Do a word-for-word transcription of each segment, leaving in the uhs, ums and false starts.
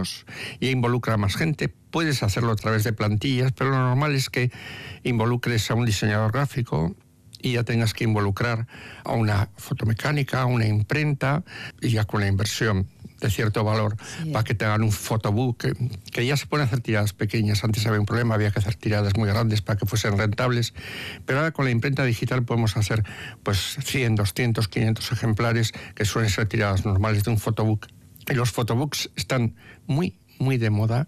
fotos y involucra a más gente. Puedes hacerlo a través de plantillas, pero lo normal es que involucres a un diseñador gráfico y ya tengas que involucrar a una fotomecánica, a una imprenta, y ya con la inversión de cierto valor, sí, para que te hagan un photobook, que, que ya se pueden hacer tiradas pequeñas. Antes había un problema, había que hacer tiradas muy grandes para que fuesen rentables, pero ahora con la imprenta digital podemos hacer pues cien, doscientos, quinientos ejemplares, que suelen ser tiradas normales de un photobook. Y los photobooks están muy, muy de moda.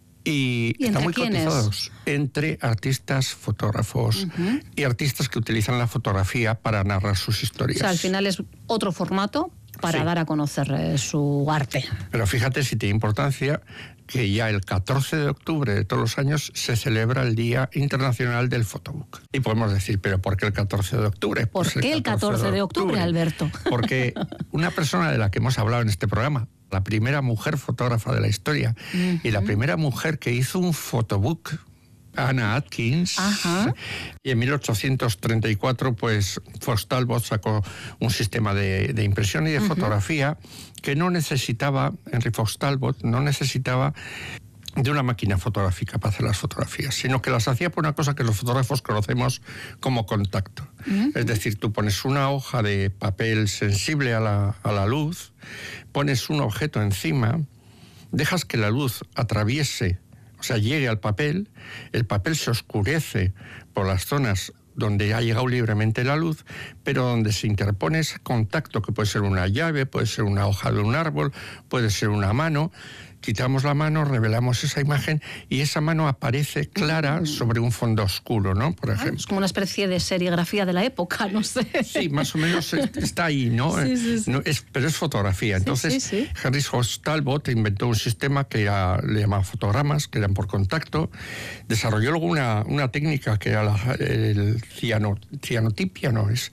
Y, ¿Y están muy quiénes? cotizados entre artistas, fotógrafos uh-huh. y artistas que utilizan la fotografía para narrar sus historias. O sea, al final es otro formato para sí. dar a conocer eh, su arte. Pero fíjate si tiene importancia que ya el catorce de octubre de todos los años se celebra el Día Internacional del Photobook. Y podemos decir, ¿pero por qué el catorce de octubre? ¿Por pues qué el catorce de octubre, Alberto? Porque una persona de la que hemos hablado en este programa, la primera mujer fotógrafa de la historia uh-huh. y la primera mujer que hizo un photobook, Anna Atkins, Ajá. y en mil ochocientos treinta y cuatro pues Fox Talbot sacó un sistema de, de impresión y de uh-huh. fotografía que no necesitaba, Henry Fox Talbot no necesitaba de una máquina fotográfica para hacer las fotografías, sino que las hacía por una cosa que los fotógrafos conocemos como contacto. Uh-huh. Es decir, tú pones una hoja de papel sensible a la, a la luz, pones un objeto encima, dejas que la luz atraviese, o sea, llegue al papel, el papel se oscurece por las zonas donde ha llegado libremente la luz, pero donde se interpone ese contacto, que puede ser una llave, puede ser una hoja de un árbol, puede ser una mano. Quitamos la mano, revelamos esa imagen y esa mano aparece clara sobre un fondo oscuro, ¿no? Por ejemplo. Es como una especie de serigrafía de la época, no sé. Sí, más o menos está ahí, ¿no? Sí, sí, sí. No es, pero es fotografía. Entonces, sí, sí, sí. Henry Fox Talbot inventó un sistema que era, le llamaban fotogramas, que eran por contacto. Desarrolló luego una, una técnica que era la, el ciano, cianotipia, ¿no? Es,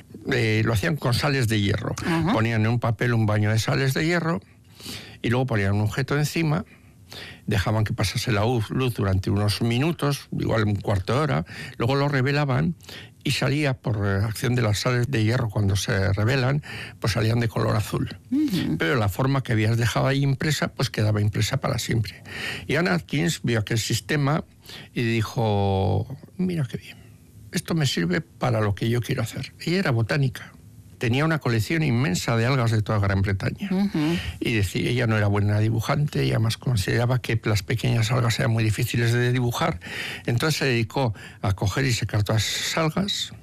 eh, lo hacían con sales de hierro. Uh-huh. Ponían en un papel un baño de sales de hierro y luego ponían un objeto encima, dejaban que pasase la luz durante unos minutos, igual un cuarto de hora, luego lo revelaban y salía por acción de las sales de hierro cuando se revelan, pues salían de color azul. Uh-huh. Pero la forma que habías dejado ahí impresa, pues quedaba impresa para siempre. Y Anna Atkins vio aquel sistema y dijo, mira qué bien, esto me sirve para lo que yo quiero hacer. Ella era botánica. Tenía una colección inmensa de algas de toda Gran Bretaña. Uh-huh. Y decía, ella no era buena dibujante, y además consideraba que las pequeñas algas eran muy difíciles de dibujar. Entonces se dedicó a coger y secar todas esas algas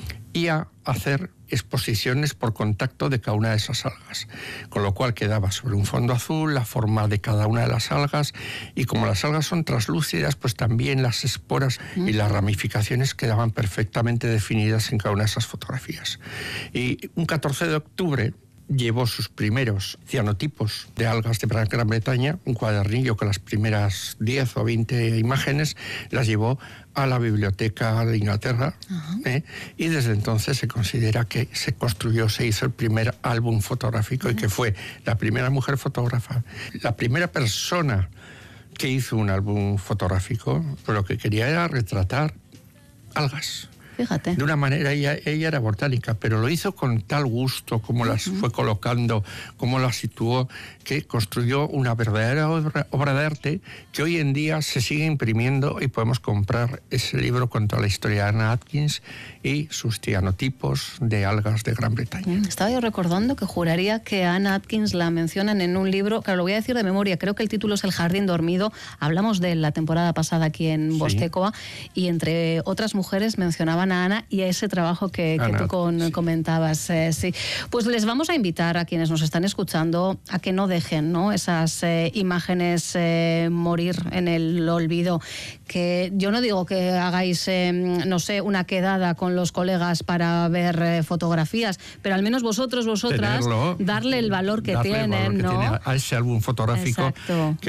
y a hacer exposiciones por contacto de cada una de esas algas, con lo cual quedaba sobre un fondo azul la forma de cada una de las algas, y como las algas son translúcidas, pues también las esporas uh-huh. y las ramificaciones quedaban perfectamente definidas en cada una de esas fotografías. Y un catorce de octubre llevó sus primeros cianotipos de algas de Gran Bretaña, un cuadernillo con las primeras diez o veinte imágenes, las llevó a la Biblioteca de Inglaterra, uh-huh. ¿eh? y desde entonces se considera que se construyó, se hizo el primer álbum fotográfico uh-huh. y que fue la primera mujer fotógrafa, la primera persona que hizo un álbum fotográfico, pero lo que quería era retratar algas. Fíjate. De una manera, ella, ella era botánica, pero lo hizo con tal gusto, como las uh-huh. fue colocando, cómo las situó, que construyó una verdadera obra, obra de arte que hoy en día se sigue imprimiendo y podemos comprar ese libro con toda la historia de Anna Atkins y sus cianotipos de algas de Gran Bretaña. Estaba yo recordando que juraría que a Anna Atkins la mencionan en un libro, claro, lo voy a decir de memoria, creo que el título es El jardín dormido, hablamos de la temporada pasada aquí en Bostécoa, sí. y entre otras mujeres mencionaban a Ana y a ese trabajo que, que Ana, tú con, sí. comentabas. Eh, sí. Pues les vamos a invitar a quienes nos están escuchando a que no dejen, ¿no?, esas eh, imágenes eh, morir en el olvido. Que yo no digo que hagáis, eh, no sé, una quedada con los colegas para ver eh, fotografías, pero al menos vosotros, vosotras, Tenerlo, darle el valor que tienen, el valor que ¿no? tiene a ese álbum fotográfico. Exacto. Que